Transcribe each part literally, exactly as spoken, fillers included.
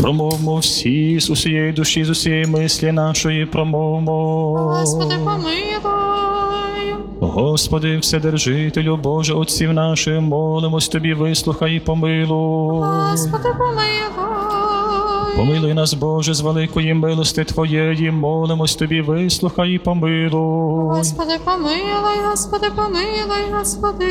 Промовмо всі з усієї душі, з усієї мислі нашої, промовмо. Господи, помилуй. Господи, Вседержителю Боже, отців наших, молимось Тобі, вислухай і помилуй. Господи, помилуй. Помилуй нас, Боже, з великої милости Твоєї, молимось Тобі, вислухай і помилуй. Господи, помилуй, Господи, помилуй, Господи,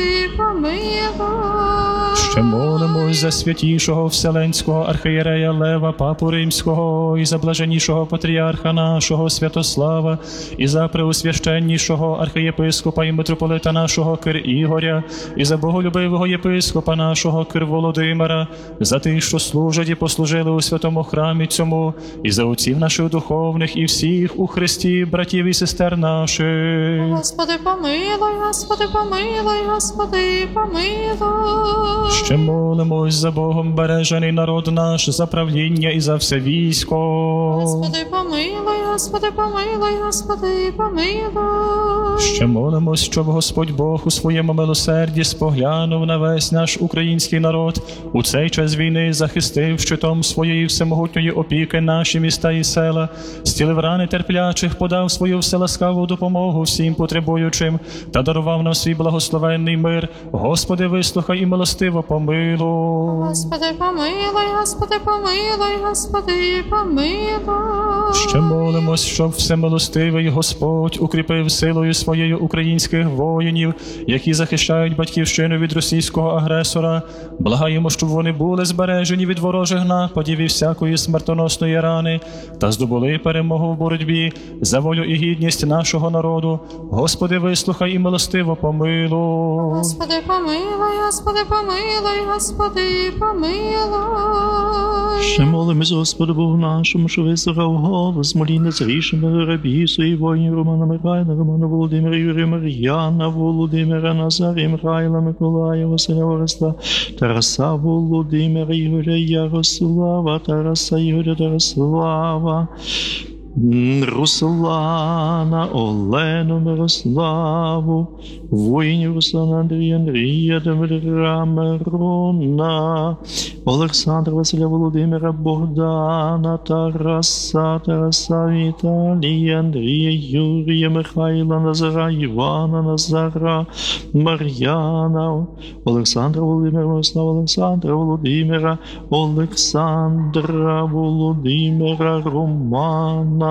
помилуй. Ще молимось за святішого Вселенського архієрея Лева, Папу Римського, і за блаженнішого патріарха нашого Святослава, і за преосвященнішого архієпископа і митрополита нашого Кир Ігоря, і за боголюбивого єпископа нашого Кир Володимира, за тих, що служать і послужили у святому храмі цьому, і за отців наших духовних, і всіх у Христі, братів і сестер наших. Господи, помилуй, Господи, помилуй, Господи, помилуй. Ще молимось за Богом бережений народ наш, за правління і за все військо. Господи, помилуй, Господи, помилуй, Господи, помилуй. Ще молимось, щоб Господь Бог у своєму милосерді споглянув на весь наш український народ, у цей час війни захистив щитом своєї всемогутньої опіки наші міста і села, зцілив рани терплячих, подав свою вселаскаву допомогу всім потребуючим та дарував нам свій благословенний мир. Господи, вислухай і милостиво помилуй. Господи, помилуй, Господи, помилуй, Господи, помилуй. Ще молимось, щоб всемилостивий Господь укріпив силою своєю українських воїнів, які захищають батьківщину від російського агресора. Благаємо, щоб вони були збережені від ворожих нападів і всякої смертоносної рани та здобули перемогу в боротьбі за волю і гідність нашого народу. Господи, вислухай і милостиво помилуй. Господи, помилуй, Господи, помилуй, Господи, помилуй. Ще молимось, Господу Богу нашому, що вислухав голос моління з грішними рабів своїх воїнів Романа Михайла, Романа Володимира, Юрія Мар'яна, Володимира Назарія, Михайла, Миколая, Василя Ореста, Тараса Володимира, Ігоря Ярослава, Тараса Ігоря Тараслава, Руслана, Олену, Мирославу, воїнів Руслана, Андрія, Андрія, Дмитра, Мирона, Олександра, Василя Володимира, Богдана, Тараса, Тараса, Віталія, Андрія, Юрія, Михайла, Назара, Івана, Назара, Мар'яна, Олександра Володимира, Мирослава, Олександра Володимира, Олександра Володимира, Романа,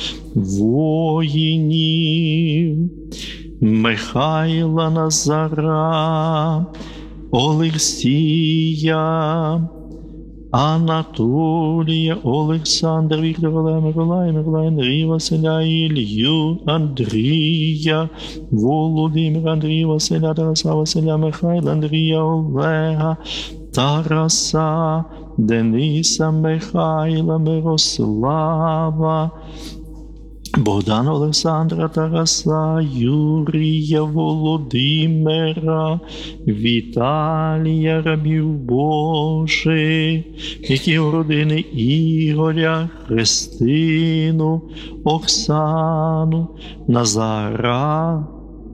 воїнів, Михайла, Назара, Олексія, Анатолія, Олександр, Віктор, Олег, Миколай, Миколай, Андрій, Василя, Ілью, Андрія, Володимира, Андрія, Василя, Тараса, Василя, Михайла, Андрія, Олега, Тараса, Дениса, Михайла, Мирослава, Богдана, Олександра, Тараса, Юрія, Володимира, Віталія, рабів Божих, які у родини Ігоря, Христину, Оксану, Назара,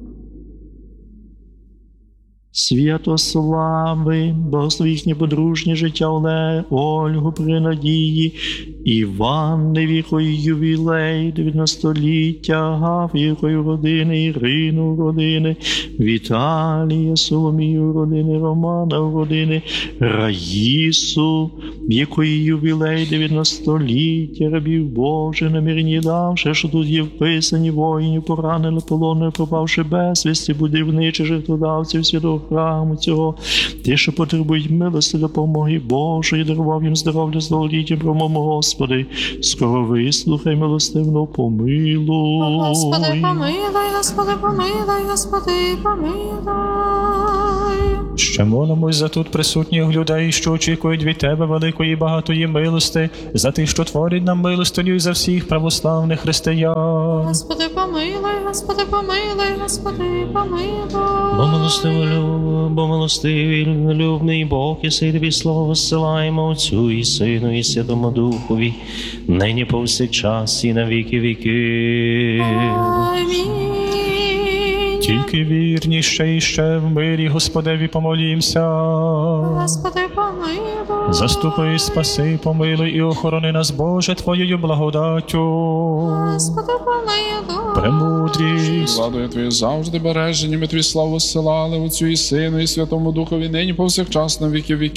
Святослави, благослови їхнє подружнє життя, Оле, Ольгу при Надії, Іванни, вікою ювілей, дев'яностоліття, Гаф'євої родини, Ірину родини, Віталія, Соломію родини, Романа родини, Раїсу, якої ювілей, дев'яностоліття, рабів Божих, намірні давши, що тут є вписані воїнів, поранили, полонили, пропавши безвісті, будівничі, жертводавців святого храму цього, ті, що потребують милості, допомоги Божої, дарував їм здоров'я з довголіттям, промовимо, Господи, скоро вислухай, милостивно помилуй. Господи, помилуй, Господи, помилуй, Господи, помилуй. Ще молимось за тут присутніх людей, що очікують від Тебе великої багатої милости, за тих, що творять нам милостиню, і за всіх православних християн. Господи, помилуй, Господи, помилуй, Господи, помилуй. Бо милостивий, бо милостивий, любний Бог, єси тобі слово зсилаємо Отцю і Сину і Святому Духові, нині повсякчас і на віки віки. Амінь. Тільки вірні ще і ще в мирі Господеві помолімся. Господи, помилуй. Заступи, спаси, помилуй і охорони нас, Боже, Твоєю благодаттю. Господи, помилуй. Премудрість, Владою Твоєю завжди бережені, ми Твій славу зсилали Отцю і Сину, і Святому Духові, нині повсякчас на віки віків.